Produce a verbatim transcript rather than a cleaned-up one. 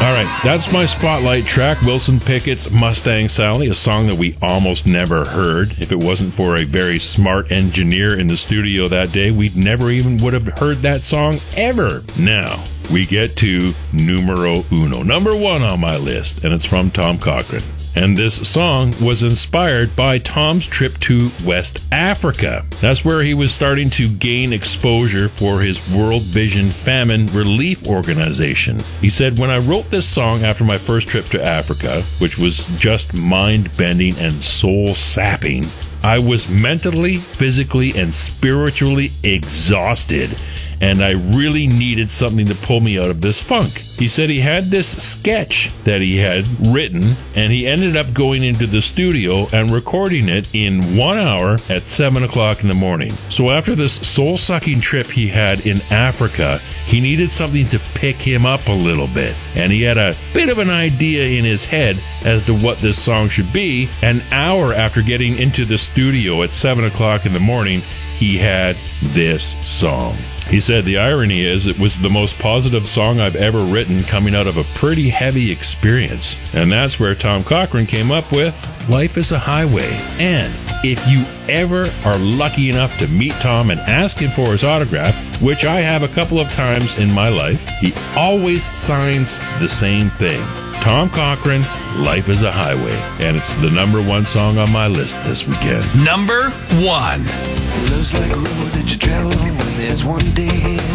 All right, that's my spotlight track, Wilson Pickett's Mustang Sally, a song that we almost never heard. If it wasn't for a very smart engineer in the studio that day, we'd never even would have heard that song ever. Now, we get to numero uno, number one on my list, and it's from Tom Cochrane. And this song was inspired by Tom's trip to West Africa. That's where he was starting to gain exposure for his World Vision Famine Relief Organization. He said, when I wrote this song after my first trip to Africa, which was just mind-bending and soul-sapping, I was mentally, physically, and spiritually exhausted, and I really needed something to pull me out of this funk. He said he had this sketch that he had written, and he ended up going into the studio and recording it in one hour at seven o'clock in the morning. So after this soul-sucking trip he had in Africa, he needed something to pick him up a little bit, and he had a bit of an idea in his head as to what this song should be. An hour after getting into the studio at seven o'clock in the morning, he had this song. He said, the irony is it was the most positive song I've ever written, coming out of a pretty heavy experience. And that's where Tom Cochrane came up with Life is a Highway. And if you ever are lucky enough to meet Tom and ask him for his autograph, which I have a couple of times in my life, he always signs the same thing. Tom Cochrane, Life is a Highway. And it's the number one song on my list this weekend. Number one. Love's like a road that you travel on when there's one day.